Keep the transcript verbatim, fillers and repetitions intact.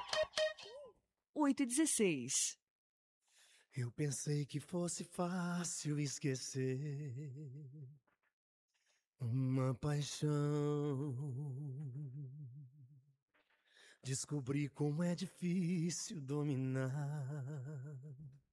oito e dezesseis. Eu pensei que fosse fácil esquecer uma paixão. Descobri como é difícil dominar